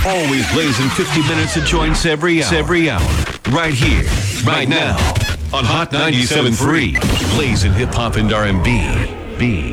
Always blazing 50 minutes of joints every hour. Right here, right now, on Hot 97.3. Blazing hip hop and R&B.